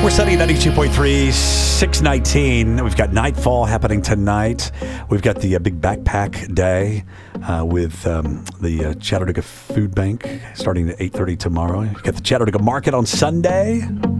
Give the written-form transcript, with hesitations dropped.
We're Sunny 92.3, 619. We've got Nightfall happening tonight. We've got the big backpack day with the Chattanooga Food Bank starting at 8:30 tomorrow. We've got the Chattanooga Market on Sunday.